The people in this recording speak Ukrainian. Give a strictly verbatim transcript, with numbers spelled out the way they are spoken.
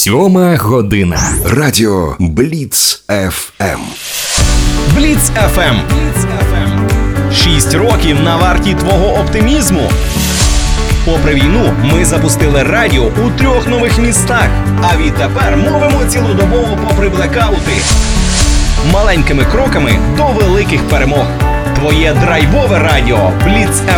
Сьома година. Радіо Бліц еф ем. Бліц еф ем. Шість років на варті твого оптимізму. Попри війну, ми запустили радіо у трьох нових містах. А відтепер мовимо цілодобово попри блекаути. Маленькими кроками до великих перемог. Твоє драйвове радіо Бліц еф ем.